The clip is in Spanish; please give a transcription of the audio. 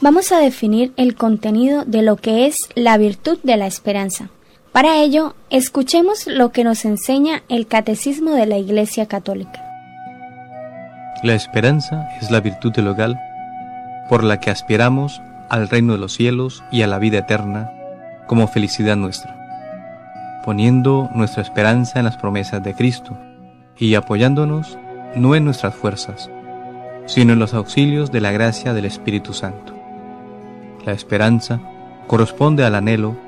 Vamos a definir el contenido de lo que es la virtud de la esperanza. Para ello, escuchemos lo que nos enseña el Catecismo de la Iglesia Católica. La esperanza es la virtud teologal por la que aspiramos al reino de los cielos y a la vida eterna como felicidad nuestra, poniendo nuestra esperanza en las promesas de Cristo y apoyándonos no en nuestras fuerzas, sino en los auxilios de la gracia del Espíritu Santo. La esperanza corresponde al anhelo